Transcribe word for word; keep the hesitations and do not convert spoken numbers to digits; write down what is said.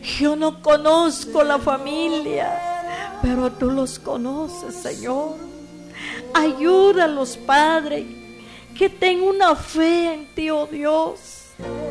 Yo no conozco la familia, pero tú los conoces, Señor. Ayúdalos, Padre, que tengan una fe en ti, oh Dios.